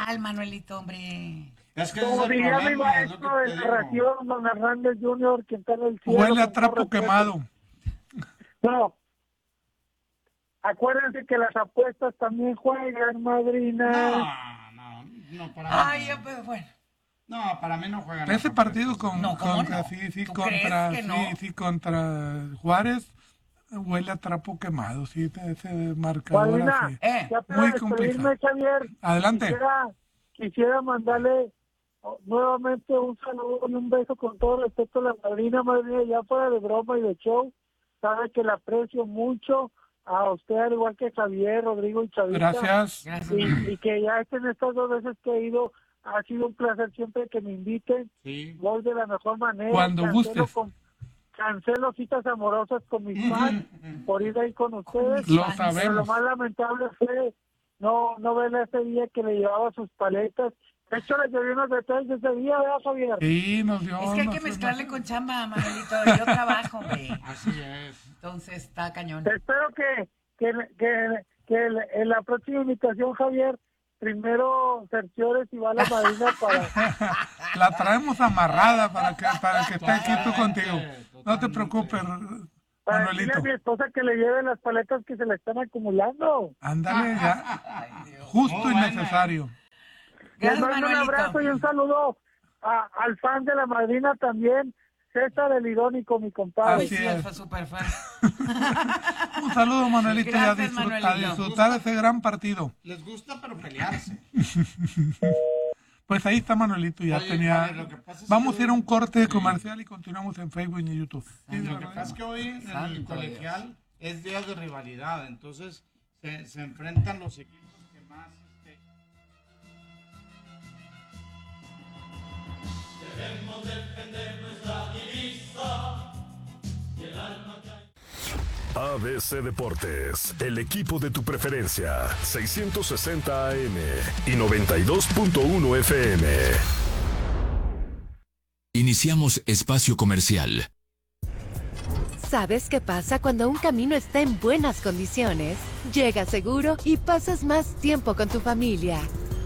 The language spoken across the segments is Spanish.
mal, Manuelito, hombre. Es que Como ese es el diría mi problema, es lo maestro que de te digo. narración, don Hernández Jr., quien está en el cielo. Huele a con todo trapo respeto. quemado. No, acuérdense que las apuestas también juegan, madrina. No, para Ay, mí. pero bueno. No, para mí no juegan. Ese las partido apuestas. No, ¿cómo contra, no? sí, ¿Tú contra, crees que no? sí, contra Juárez, huele a trapo quemado, sí, ese marcador Madrina, así. ya para Muy despedirme, complicado. Javier, Adelante. quisiera mandarle nuevamente un saludo y un beso con todo respeto a la madrina, ya fuera de broma y de show. Sabe que la aprecio mucho a usted, al igual que Javier, Rodrigo y Chavita. Gracias. Y que ya estén estas 2 veces que he ido, ha sido un placer siempre que me inviten. Sí. Voy de la mejor manera. Cuando gustes. Cancelo citas amorosas con mis fans por ir ahí con ustedes. Lo Pero lo sabemos. más lamentable fue no verla ese día que le llevaba sus paletas. De hecho, le llevé unos detalles ese día, ¿verdad, Javier? Sí, nos dio. Es que hay que mezclarle con chamba, Manuelito. Yo trabajo, hombre. Así es. Entonces está cañón. Espero que en la próxima invitación, Javier, primero cerciores y va la madrina para... La traemos amarrada para que esté aquí tú contigo. No te preocupes, Para decirle a Manuelito. mi esposa que le lleve las paletas que se le están acumulando. Ándale ya. Justo y necesario. Les Gracias, mando un abrazo y Manuelito. un saludo al fan de la madrina también, César el Irónico, mi compadre. Así Sí, es. fue súper fan. Un saludo, Manuelito, y a Gracias, Manuelito. disfrutar ese gran partido. Les gusta, pero pelearse. Pues ahí está Manuelito, ya Oye, tenía... vale, lo que pasa es Vamos que a ir a un hoy- corte comercial y continuamos en Facebook y YouTube. Sí, Lo que pasa es que hoy en el Santo colegial es día de rivalidad, entonces se enfrentan los equipos que más... ABC Deportes, el equipo de tu preferencia, 660 AM y 92.1 FM. Iniciamos espacio comercial. ¿Sabes qué pasa cuando un camino está en buenas condiciones? Llegas seguro y pasas más tiempo con tu familia.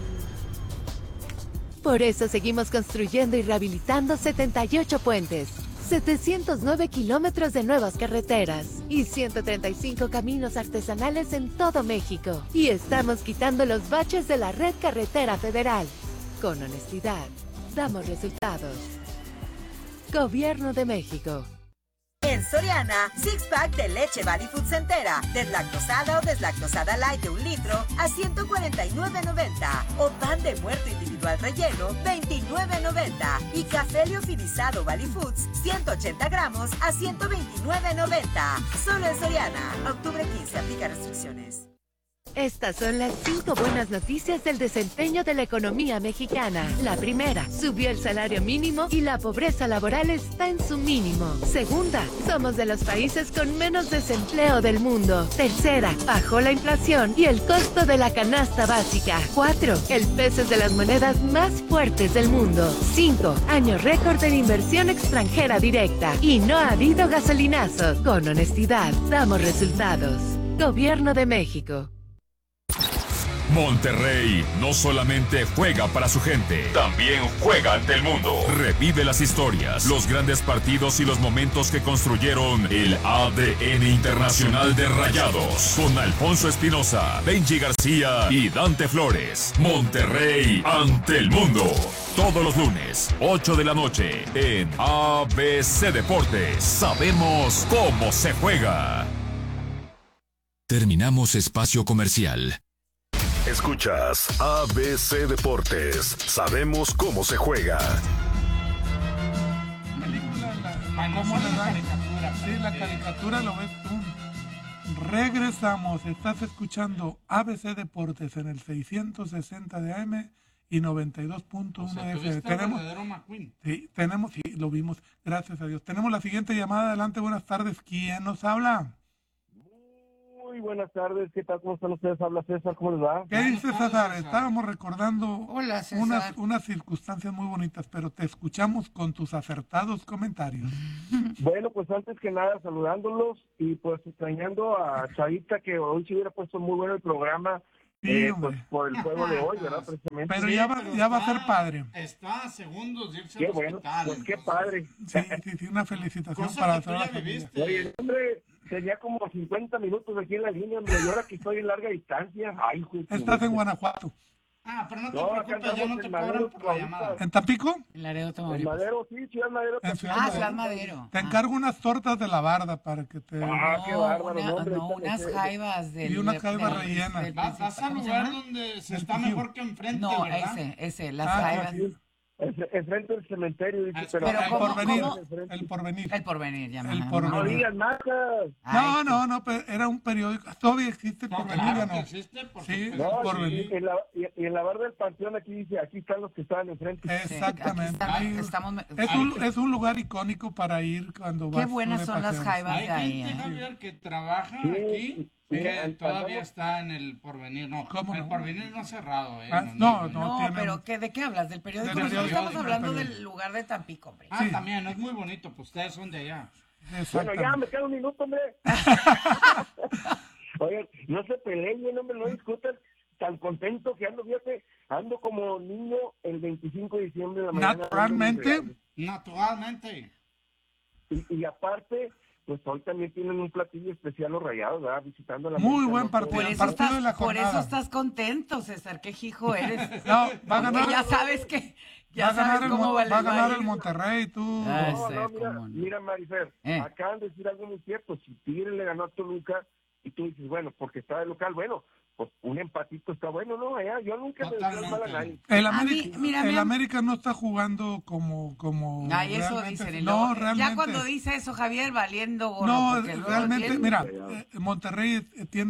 Por eso seguimos construyendo y rehabilitando 78 puentes, 709 kilómetros de nuevas carreteras y 135 caminos artesanales en todo México. Y estamos quitando los baches de la red carretera federal. Con honestidad, damos resultados. Gobierno de México. En Soriana, six pack de leche Valley Foods entera, deslactosada o deslactosada light de 1 litro a $149.90 o pan de muerto individual relleno $29.90 y café liofilizado Valley Foods 180 gramos a $129.90. Solo en Soriana. Octubre 15, aplica restricciones. Estas son las 5 buenas noticias del desempeño de la economía mexicana. La primera, subió el salario mínimo y la pobreza laboral está en su mínimo. Segunda, somos de los países con menos desempleo del mundo. Tercera, bajó la inflación y el costo de la canasta básica. 4, el peso es de las monedas más fuertes del mundo. 5, año récord en inversión extranjera directa. Y no ha habido gasolinazos. Con honestidad, damos resultados. Gobierno de México. Monterrey no solamente juega para su gente, también juega ante el mundo. Revive las historias, los grandes partidos y los momentos que construyeron el ADN internacional de Rayados. Con Alfonso Espinosa, Benji García y Dante Flores. Monterrey ante el mundo. Todos los lunes, 8 de la noche, en ABC Deportes. Sabemos cómo se juega. Terminamos espacio comercial. Escuchas ABC Deportes. Sabemos cómo se juega. ¿Cómo le da? Sí, la caricatura lo ves tú. Regresamos. Estás escuchando ABC Deportes en el 660 de AM y 92.1 FM. Tenemos, sí, lo vimos, gracias a Dios. Tenemos la siguiente llamada. Adelante, buenas tardes. ¿Quién nos habla? Muy buenas tardes, ¿qué tal? ¿Cómo están ustedes? Habla César, ¿cómo les va? ¿Qué dice César? Estábamos recordando Hola, César. unas circunstancias muy bonitas, pero te escuchamos con tus acertados comentarios. Bueno, pues antes que nada saludándolos y pues extrañando a Chavita, que hoy se hubiera puesto muy bueno el programa Sí, pues, por el juego de hoy, ¿verdad? Precisamente. Pero ya va a ser padre. Está a segundos de irse Qué al bueno, hospital. pues qué entonces, padre. Sí, una felicitación Cosa para que tú toda la ya familia. viviste. Oye, hombre, tenía como 50 minutos aquí en la línea, hombre, y ahora que estoy en larga distancia. Ay, hijo de tu Estás en madre. Guanajuato. Pero no te No, acá preocupes, ya andamos no te en cobran Madero, por la ahorita. llamada. ¿En Tampico? En Laredo, En Tamaulipas. Madero, sí, Ciudad Madero. En Ciudad Ciudad Madero. Te encargo unas tortas de la barda para que te... Qué bárbaro, no, hombre, no, ahorita unas me- jaivas del... Y unas jaivas rellenas. Vas al ¿cómo se lugar llama? donde se Del está Pijío. mejor que enfrente, No, ¿verdad? ese, las Ah, jaivas. sí. Enfrente del cementerio, dice, Pero Pero El ¿cómo- porvenir. cómo? El porvenir. El porvenir, ya me El ajá, porvenir. No digas marcas. Ay, No, pero era un periódico. Todavía existe el No, porvenir, claro ¿ya que no? existe, por Sí, supuesto. No, porvenir. y en la barra del panteón aquí dice, aquí están los que estaban enfrente. Exactamente. aquí Ahí- estamos- es un lugar icónico para ir cuando vas Qué buenas tú de son las paseo. jaivas Hay de ahí. gente, Javier, que trabaja Sí, aquí mira, que todavía andamos- está en el porvenir. No, ¿Cómo el no? porvenir no ha cerrado. No, No, tienen- pero ¿de qué hablas? ¿Del periódico? Del Nosotros estamos periódico, hablando del del lugar de Tampico, hombre. Sí. También, es muy bonito, pues ustedes son de allá. Bueno, Exactamente. ya me queda un minuto, hombre. Oye, no se peleen, hombre, no discutan. Tan contento que ando, fíjate, ando como niño el 25 de diciembre de la mañana. Naturalmente. Naturalmente. Y aparte, pues hoy también tienen un platillo especial los Rayados, ¿verdad? Visitando la Muy América, buen ¿no? partido. Por eso, partido de la por eso jornada. estás contento, César. Qué hijo eres. No, va a Porque ganar. ya sabes que... Va Ya a ganar, sabes cómo va va a ganar ir. el Monterrey, tú. Ah, No, sí, mira, cómo no. mira, Marifer, acaban de decir algo muy cierto. Si Tigre le ganó a Toluca y tú dices, bueno, porque está de local, bueno, pues un empatito está bueno, ¿no? Allá, yo nunca le deseo el mal a nadie. El A mí, América, mira, el mira. América no está jugando como Ay, eso realmente- dicen. Y No, luego, realmente. ya cuando dice eso, Javier, valiendo gorro. No, porque luego realmente, tiene- mira, Monterrey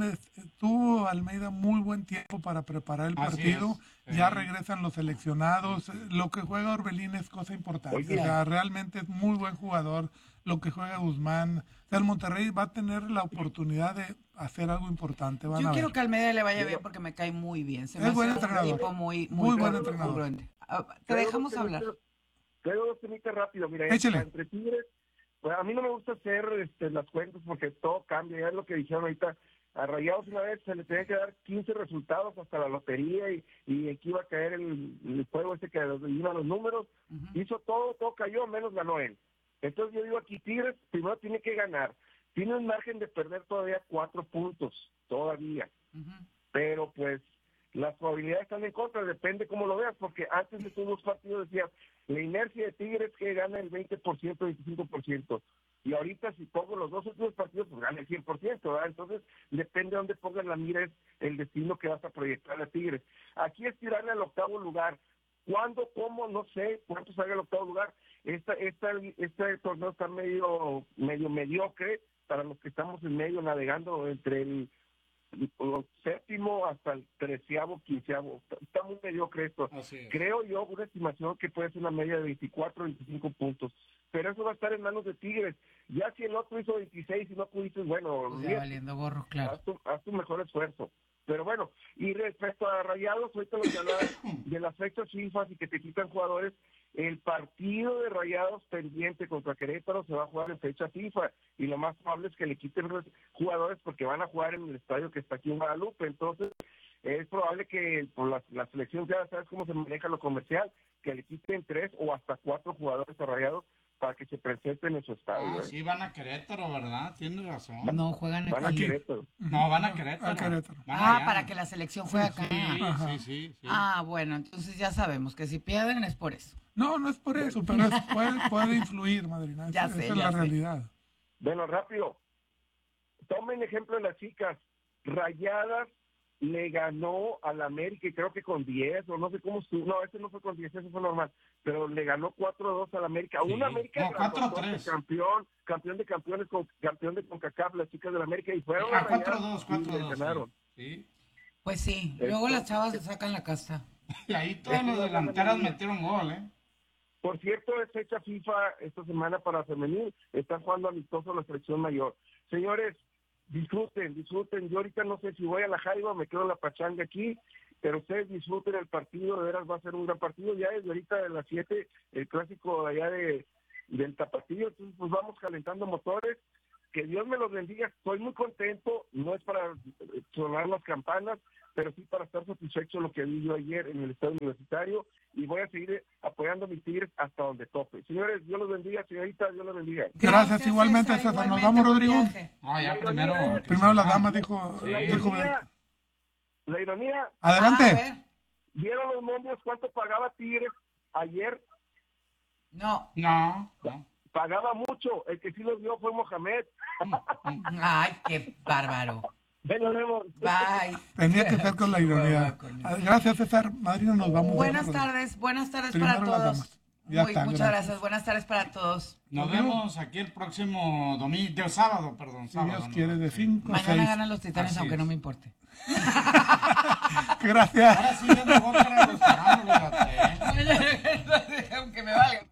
tuvo Almeida muy buen tiempo para preparar el Así partido. es, Ya sí. regresan los seleccionados. Lo que juega Orbelín es cosa importante. Oye. O sea, realmente es muy buen jugador. Lo que juega Guzmán. O sea, el Monterrey va a tener la oportunidad de hacer algo importante. Van Yo a quiero ver. que Almeida le vaya bien porque me cae muy bien. Se me Es hace buen un entrenador. tipo muy Muy buen congruente. entrenador. Te dejamos hablar. Traigo dos temitas rápido, mira, Échale. entre Tigres, pues a mí no me gusta hacer las cuentas porque todo cambia, ya es lo que dijeron ahorita. A Rayados una vez se le tenía que dar 15 resultados hasta la lotería y aquí iba a caer el juego ese que iban los números. Hizo todo cayó, menos ganó él. Entonces yo digo aquí, Tigres primero tiene que ganar. Tiene un margen de perder todavía 4 puntos, todavía. Pero pues las probabilidades están en contra, depende cómo lo veas, porque antes de todos los partidos decías, la inercia de Tigres que gana el 20%, 25%. Y ahorita si pongo los dos últimos partidos, pues gana el 100%, ¿verdad? Entonces, depende de dónde pongas la mira, es el destino que vas a proyectar a Tigres. Aquí es tirarle al octavo lugar. ¿Cuándo? ¿Cómo? No sé. ¿Cuánto salga el octavo lugar? Este torneo está medio mediocre para los que estamos en medio navegando entre el séptimo hasta el 13º, 15º. Está muy mediocre esto. Así es. Creo yo una estimación que puede ser una media de 24, 25 puntos. Pero eso va a estar en manos de Tigres. Ya si el otro hizo 26 y no pudiste, bueno, Pues ya valiendo gorro, claro. haz tu mejor esfuerzo. Pero bueno, y respecto a Rayados, ahorita lo que hablaba de las fechas FIFA y que te quitan jugadores, el partido de Rayados pendiente contra Querétaro se va a jugar en fecha FIFA y lo más probable es que le quiten jugadores porque van a jugar en el estadio que está aquí en Guadalupe. Entonces, es probable que por la selección, ya sabes cómo se maneja lo comercial, que le quiten 3 o hasta 4 jugadores a Rayados para que se presenten en su estadio. Sí, van a Querétaro, ¿verdad? Tienes razón. No, juegan Van a aquí. Querétaro. No, van a Querétaro. A Querétaro. Van Ah, allá. para que la selección juegue acá. Sí. Ah, bueno, entonces ya sabemos que si pierden es por eso. No es por eso, pero puede influir, madrina. Ya Esa sé, es ya la sé. realidad. Bueno, rápido. Tomen ejemplo de las chicas. Rayadas le ganó a la América, y creo que con 10, o no sé cómo estuvo. No, ese no fue con 10, eso fue normal. Pero le ganó 4-2 a la América. Sí. Una América No, 4-3. campeón de campeones, campeón de CONCACAF, las chicas de la América, y fueron Ah, a Rayadas 4-2, y le ganaron. Sí. Pues sí, luego las chavas se sacan la casta. Y ahí todas las delanteras metieron gol, ¿eh? Por cierto, es fecha FIFA esta semana para femenil. Están jugando amistoso la selección mayor. Señores, disfruten. Yo ahorita no sé si voy a la Jaiba o me quedo en la pachanga aquí, pero ustedes disfruten el partido. De veras va a ser un gran partido. Ya desde ahorita de las 7, el clásico de allá del Tapatío. Entonces, pues vamos calentando motores. Que Dios me los bendiga. Estoy muy contento. No es para sonar las campanas, pero sí para estar satisfecho de lo que vi yo ayer en el estadio universitario, y voy a seguir apoyando a mis Tigres hasta donde tope. Señores, Dios los bendiga, señorita, Dios los bendiga. Gracias, igualmente, César. Nos vamos, Rodrigo. Primero la dama dijo. La ironía. Adelante. ¿Vieron los momios cuánto pagaba Tigres ayer? No. Pagaba mucho. El que sí los vio fue Mohamed. Ay, qué bárbaro. Nos vemos. Bye. Tenía que ser con la ironía. Gracias, César. Madrina, nos vamos. Buenas tardes Primero para las todos. damas. Ya está, Muchas gracias. Buenas tardes para todos. Nos vemos aquí el próximo sábado. Si Dios quiere, de 5 a 6. Mañana ganan los Titanes, aunque no me importe. Gracias. Ahora sí ya me voy para los Titanes, aunque me valga.